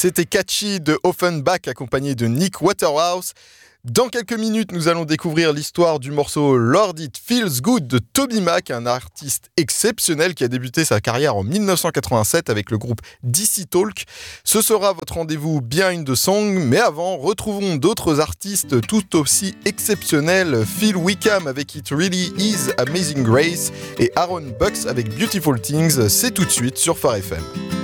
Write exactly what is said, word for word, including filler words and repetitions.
C'était Catchy de Offenbach accompagné de Nick Waterhouse. Dans quelques minutes, nous allons découvrir l'histoire du morceau Lord It Feels Good de TobyMac, un artiste exceptionnel qui a débuté sa carrière en dix-neuf cent quatre-vingt-sept avec le groupe D C Talk. Ce sera votre rendez-vous Behind the Song, mais avant, retrouvons d'autres artistes tout aussi exceptionnels. Phil Wickham avec It Really Is Amazing Grace et Aaron Bucks avec Beautiful Things. C'est tout de suite sur Phare F M.